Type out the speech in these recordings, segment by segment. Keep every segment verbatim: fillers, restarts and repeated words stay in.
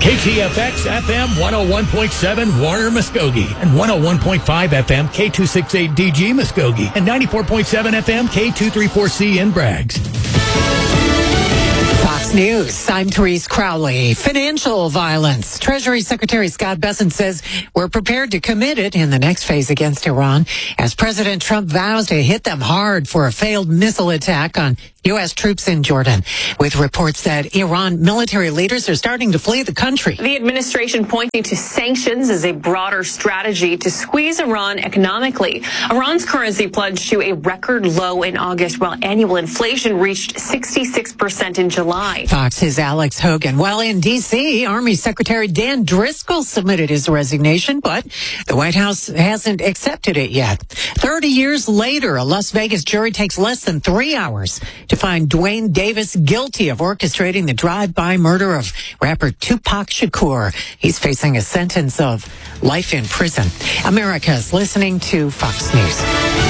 K T F X F M one oh one point seven Warner Muskogee and one oh one point five F M K two sixty-eight D G Muskogee and ninety-four point seven F M K two thirty-four C in Braggs. Fox News, I'm Therese Crowley. Financial violence. Treasury Secretary Scott Bessent says we're prepared to commit it in the next phase against Iran as President Trump vows to hit them hard for a failed missile attack on U S troops in Jordan, with reports that Iran military leaders are starting to flee the country. The administration pointing to sanctions as a broader strategy to squeeze Iran economically. Iran's currency plunged to a record low in August, while annual inflation reached sixty-six percent in July. Fox's Alex Hogan. Well, in D C, Army Secretary Dan Driscoll submitted his resignation, but the White House hasn't accepted it yet. thirty years later, a Las Vegas jury takes less than three hours to find Dwayne Davis guilty of orchestrating the drive-by murder of rapper Tupac Shakur. He's facing a sentence of life in prison. America's listening to Fox News.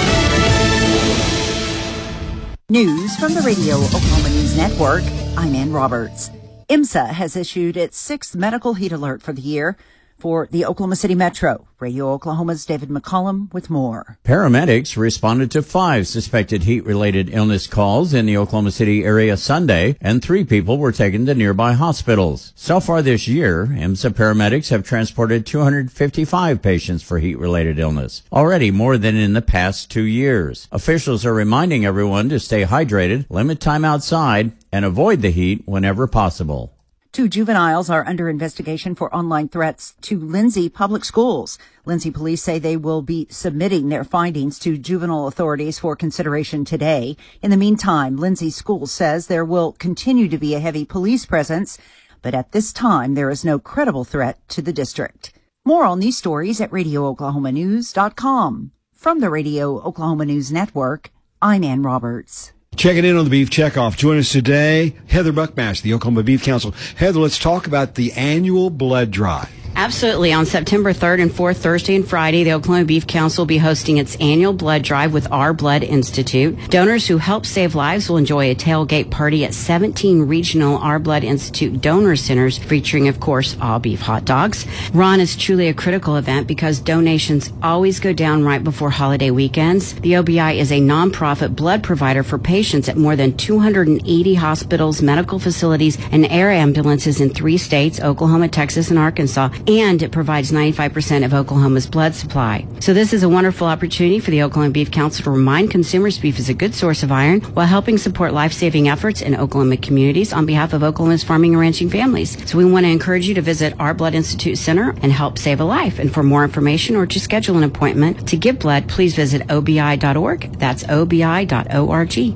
News from the Radio Oklahoma News Network. I'm Ann Roberts. IMSA has issued its sixth medical heat alert for the year for the Oklahoma City Metro. Radio Oklahoma's David McCollum with more. Paramedics responded to five suspected heat-related illness calls in the Oklahoma City area Sunday, and three people were taken to nearby hospitals. So far this year, IMSA paramedics have transported two hundred fifty-five patients for heat-related illness, already more than in the past two years. Officials are reminding everyone to stay hydrated, limit time outside, and avoid the heat whenever possible. Two juveniles are under investigation for online threats to Lindsay Public Schools. Lindsay police say they will be submitting their findings to juvenile authorities for consideration today. In the meantime, Lindsay Schools says there will continue to be a heavy police presence, but at this time there is no credible threat to the district. More on these stories at radio oklahoma news dot com. From the Radio Oklahoma News Network, I'm Ann Roberts. Checking in on the Beef Checkoff. Join us today, Heather Buckmash, the Oklahoma Beef Council. Heather, let's talk about the annual blood drive. Absolutely. On September third and fourth, Thursday and Friday, the Oklahoma Beef Council will be hosting its annual blood drive with Our Blood Institute. Donors who help save lives will enjoy a tailgate party at seventeen regional Our Blood Institute donor centers, featuring, of course, all beef hot dogs. Ron is truly a critical event because donations always go down right before holiday weekends. The O B I is a nonprofit blood provider for patients at more than two hundred eighty hospitals, medical facilities, and air ambulances in three states, Oklahoma, Texas, and Arkansas. And it provides ninety-five percent of Oklahoma's blood supply. So this is a wonderful opportunity for the Oklahoma Beef Council to remind consumers beef is a good source of iron while helping support life-saving efforts in Oklahoma communities on behalf of Oklahoma's farming and ranching families. So we want to encourage you to visit Our Blood Institute Center and help save a life. And for more information or to schedule an appointment to give blood, please visit O B I dot org. That's O B I dot org. Are you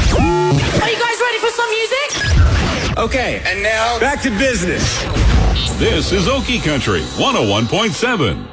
guys ready for some music? Okay, and now back to business. This is Okie Country one oh one point seven.